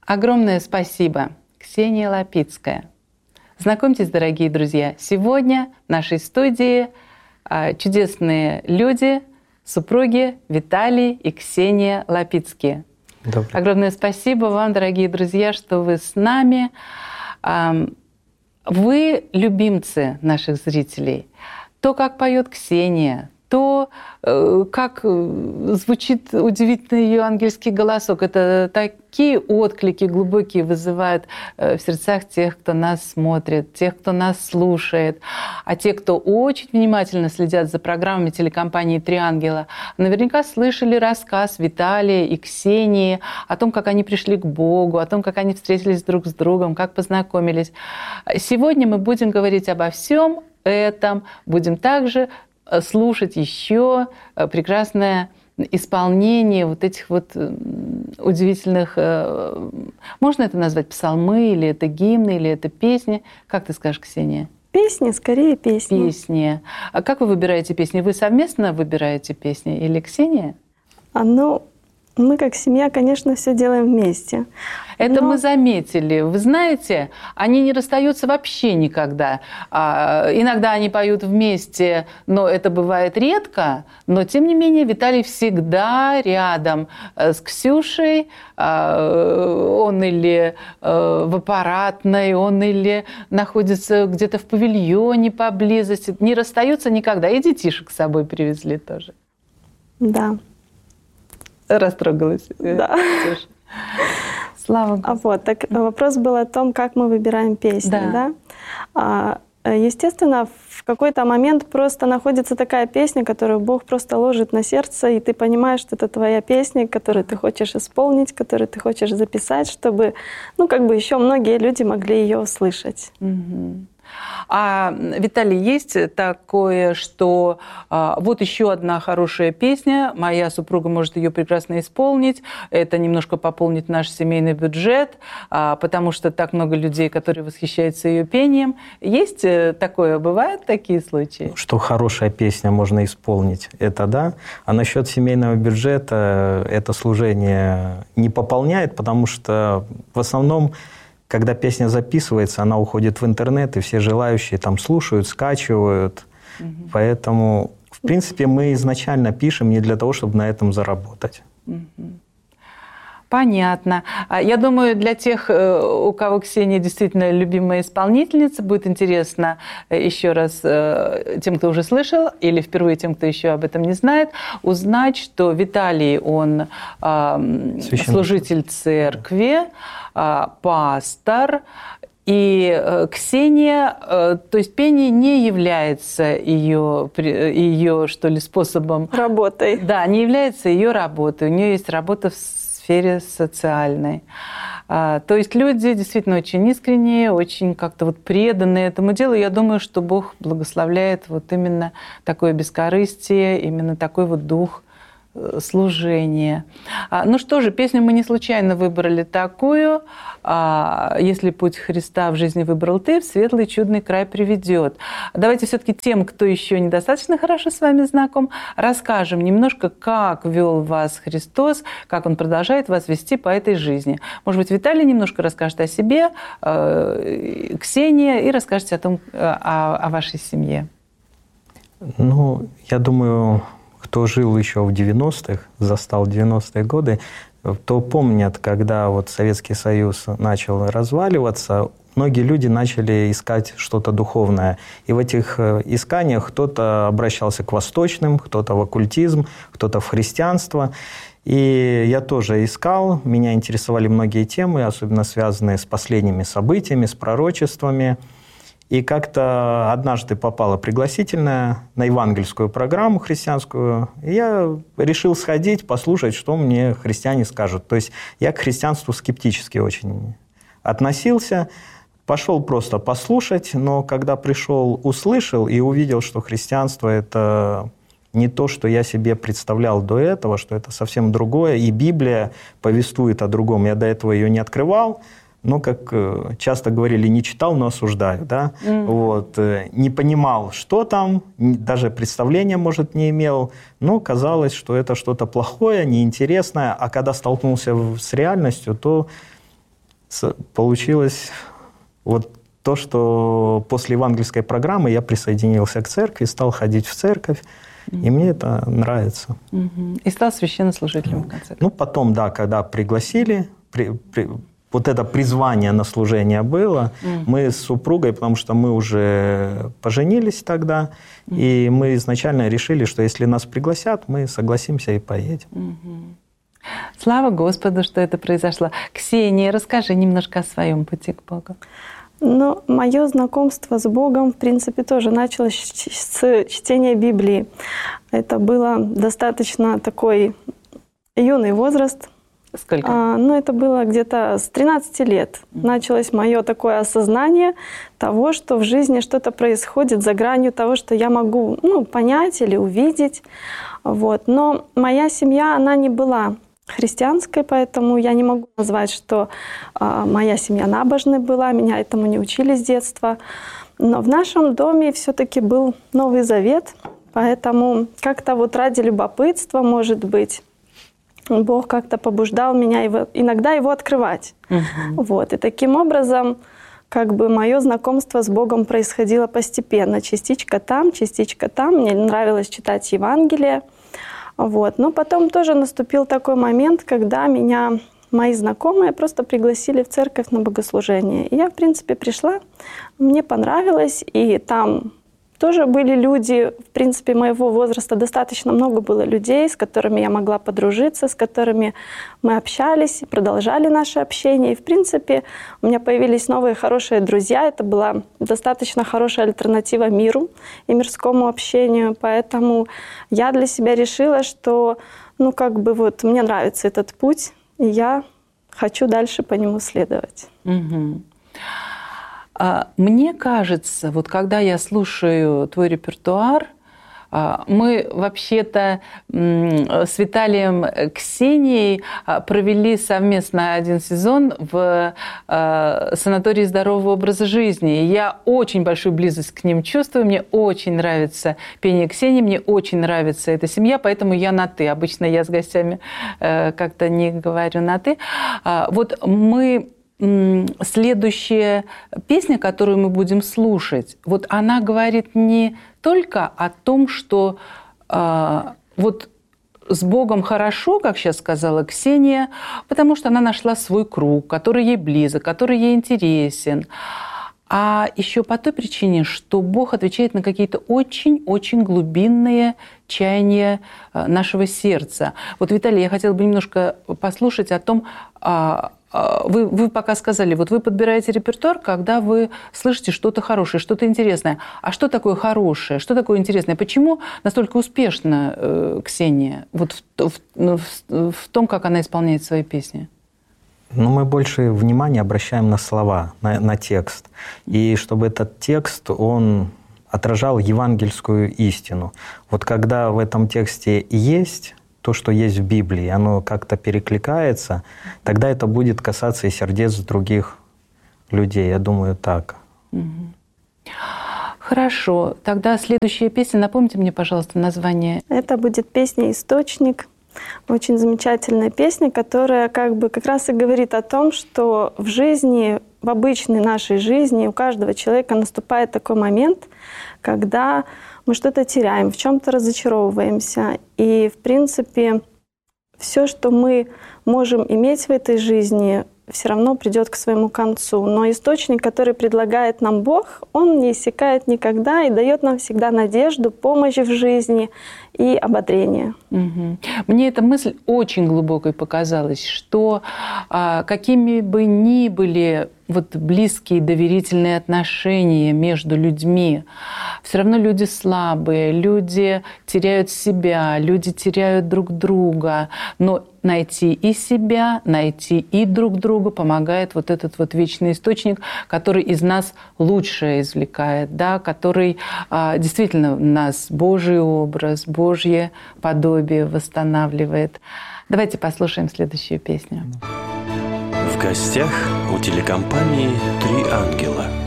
Огромное спасибо, Ксения Лапицкая. Знакомьтесь, дорогие друзья, сегодня в нашей студии чудесные люди, супруги Виталий и Ксения Лапицкие. Добрый. Огромное спасибо вам, дорогие друзья, что вы с нами. Вы любимцы наших зрителей. То, как поет Ксения, то, как звучит удивительный ее ангельский голосок. Это такие отклики глубокие вызывают в сердцах тех, кто нас смотрит, тех, кто нас слушает. А те, кто очень внимательно следят за программами телекомпании «Три ангела», наверняка слышали рассказ Виталия и Ксении о том, как они пришли к Богу, о том, как они встретились друг с другом, как познакомились. Сегодня мы будем говорить обо всем этом, будем также слушать еще прекрасное исполнение вот этих вот удивительных... Можно это назвать псалмы, или это гимны, или это песни? Как ты скажешь, Ксения? Песни, скорее песни. Песни. А как вы выбираете песни? Вы совместно выбираете песни или Ксения? Мы как семья, конечно, все делаем вместе. Это мы заметили. Вы знаете, они не расстаются вообще никогда. Иногда они поют вместе, но это бывает редко. Но, тем не менее, Виталий всегда рядом с Ксюшей. Он или в аппаратной, он или находится где-то в павильоне поблизости. Не расстаются никогда. И детишек с собой привезли тоже. Да. Растрогалась. Да. Слава Богу. Так вопрос был о том, как мы выбираем песни. Да? Естественно, в какой-то момент просто находится такая песня, которую Бог просто ложит на сердце, и ты понимаешь, что это твоя песня, которую ты хочешь исполнить, которую ты хочешь записать, чтобы, еще многие люди могли ее услышать. А, Виталий, есть такое, что вот еще одна хорошая песня, моя супруга может ее прекрасно исполнить, это немножко пополнит наш семейный бюджет, потому что так много людей, которые восхищаются ее пением. Есть такое, бывают такие случаи? Что хорошая песня можно исполнить, это да. А насчет семейного бюджета это служение не пополняет, потому что в основном, когда песня записывается, она уходит в интернет, и все желающие там слушают, скачивают. Поэтому, в принципе, мы изначально пишем не для того, чтобы на этом заработать. Понятно. Я думаю, для тех, у кого Ксения действительно любимая исполнительница, будет интересно еще раз тем, кто уже слышал, или впервые тем, кто еще об этом не знает, узнать, что Виталий, он служитель церкви, пастор, и Ксения, то есть пение не является ее что ли, способом... Работой. Да, не является ее работой. У нее есть работа в сфере социальной. То есть люди действительно очень искренние, очень как-то вот преданные этому делу. Я думаю, что Бог благословляет вот именно такое бескорыстие, именно такой вот дух служения. Ну что же, песню мы не случайно выбрали такую. «Если путь Христа в жизни выбрал ты, в светлый чудный край приведет». Давайте все-таки тем, кто еще недостаточно хорошо с вами знаком, расскажем немножко, как вел вас Христос, как Он продолжает вас вести по этой жизни. Может быть, Виталий немножко расскажет о себе, Ксения, и расскажете о том, о вашей семье. Я думаю, кто жил еще в 90-х, застал 90-е годы, то помнят, когда вот Советский Союз начал разваливаться, многие люди начали искать что-то духовное. И в этих исканиях кто-то обращался к восточным, кто-то в оккультизм, кто-то в христианство. И я тоже искал, меня интересовали многие темы, особенно связанные с последними событиями, с пророчествами. И как-то однажды попала пригласительная на евангельскую программу христианскую, и я решил сходить, послушать, что мне христиане скажут. То есть я к христианству скептически очень относился, пошел просто послушать, но когда пришел, услышал и увидел, что христианство – это не то, что я себе представлял до этого, что это совсем другое, и Библия повествует о другом. Я до этого ее не открывал, но, как часто говорили, не читал, но осуждаю. Да? Не понимал, что там, даже представления, может, не имел, но казалось, что это что-то плохое, неинтересное. А когда столкнулся с реальностью, то получилось вот то, что после евангельской программы я присоединился к церкви, стал ходить в церковь, и мне это нравится. И стал священнослужителем в конце. Ну, потом, да, когда пригласили, вот это призвание на служение было, мы с супругой, потому что мы уже поженились тогда, и мы изначально решили, что если нас пригласят, мы согласимся и поедем. Слава Господу, что это произошло. Ксения, расскажи немножко о своем пути к Богу. Ну, мое знакомство с Богом, в принципе, тоже началось с чтения Библии. Это было достаточно такой юный возраст. Сколько? Это было где-то с 13 лет. Началось мое такое осознание того, что в жизни что-то происходит за гранью того, что я могу понять или увидеть. Вот. Но моя семья, она не была христианской, поэтому я не могу назвать, что моя семья набожной была, меня этому не учили с детства. Но в нашем доме все-таки был Новый Завет, поэтому как-то вот ради любопытства, может быть, Бог как-то побуждал меня иногда его открывать. Вот. И таким образом мое знакомство с Богом происходило постепенно. Частичка там, частичка там. Мне нравилось читать Евангелие. Вот. Но потом тоже наступил такой момент, когда меня мои знакомые просто пригласили в церковь на богослужение. И я, в принципе, пришла, мне понравилось, и там тоже были люди, в принципе, моего возраста, достаточно много было людей, с которыми я могла подружиться, с которыми мы общались, продолжали наше общение. И, в принципе, у меня появились новые хорошие друзья. Это была достаточно хорошая альтернатива миру и мирскому общению. Поэтому я для себя решила, что мне нравится этот путь, и я хочу дальше по нему следовать. Мне кажется, вот когда я слушаю твой репертуар, мы вообще-то с Виталием Ксенией провели совместно один сезон в санатории здорового образа жизни. Я очень большую близость к ним чувствую, мне очень нравится пение Ксении, мне очень нравится эта семья, поэтому я на «ты». Обычно я с гостями как-то не говорю на «ты». Вот следующая песня, которую мы будем слушать, вот она говорит не только о том, что вот с Богом хорошо, как сейчас сказала Ксения, потому что она нашла свой круг, который ей близок, который ей интересен, а еще по той причине, что Бог отвечает на какие-то очень-очень глубинные чаяния нашего сердца. Вот, Виталий, я хотела бы немножко послушать о том, вы пока сказали, вот вы подбираете репертуар, когда вы слышите что-то хорошее, что-то интересное. А что такое хорошее, что такое интересное? Почему настолько успешна Ксения вот в том, как она исполняет свои песни? Мы больше внимания обращаем на слова, на текст. И чтобы этот текст, он отражал евангельскую истину. Вот когда в этом тексте есть то, что есть в Библии, оно как-то перекликается, тогда это будет касаться и сердец других людей. Я думаю, так. Хорошо. Тогда следующая песня. Напомните мне, пожалуйста, название. Это будет песня «Источник». Очень замечательная песня, которая как раз и говорит о том, что в жизни, в обычной нашей жизни у каждого человека наступает такой момент, когда мы что-то теряем, в чем-то разочаровываемся. И, в принципе, все, что мы можем иметь в этой жизни, все равно придет к своему концу. Но источник, который предлагает нам Бог, он не иссякает никогда и дает нам всегда надежду, помощь в жизни и ободрение. Мне эта мысль очень глубокой показалась, что какими бы ни были близкие доверительные отношения между людьми, все равно люди слабые, люди теряют себя, люди теряют друг друга, но найти и себя, найти и друг друга помогает вот этот вечный источник, который из нас лучшее извлекает, да, который действительно в нас Божий образ, Божье подобие восстанавливает. Давайте послушаем следующую песню. В гостях у телекомпании «Три ангела».